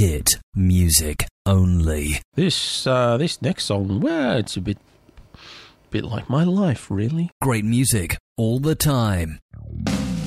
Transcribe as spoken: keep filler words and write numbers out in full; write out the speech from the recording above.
Hit music only. This uh, this next song, well, it's a bit, bit like my life, really. Great music all the time.